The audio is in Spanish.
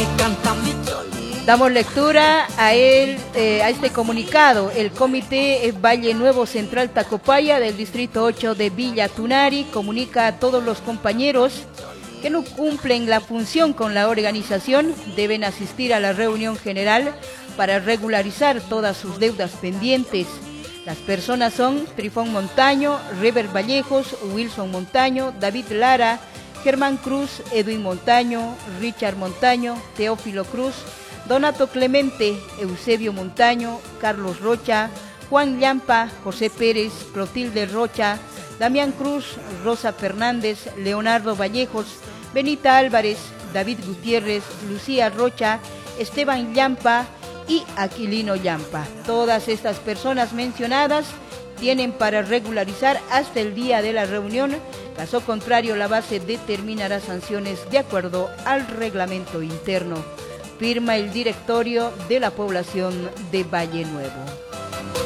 Damos lectura a este comunicado. El Comité Valle Nuevo Central Tacopaya del Distrito 8 de Villa Tunari comunica a todos los compañeros que no cumplen la función con la organización deben asistir a la reunión general para regularizar todas sus deudas pendientes. Las personas son Trifón Montaño, River Vallejos, Wilson Montaño, David Lara, Germán Cruz, Edwin Montaño, Richard Montaño, Teófilo Cruz, Donato Clemente, Eusebio Montaño, Carlos Rocha, Juan Llampa, José Pérez, Clotilde Rocha, Damián Cruz, Rosa Fernández, Leonardo Vallejos, Benita Álvarez, David Gutiérrez, Lucía Rocha, Esteban Llampa y Aquilino Llampa. Todas estas personas mencionadas tienen para regularizar hasta el día de la reunión. Caso contrario, la base determinará sanciones de acuerdo al reglamento interno. Firma el directorio de la población de Valle Nuevo.